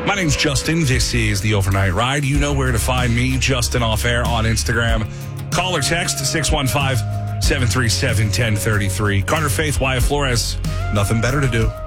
My name's Justin. This is the Overnight Ride. You know where to find me, Justin Off Air on Instagram. Call or text 615-737-1033. Carter Faith, Wyatt Flores. Nothing better to do.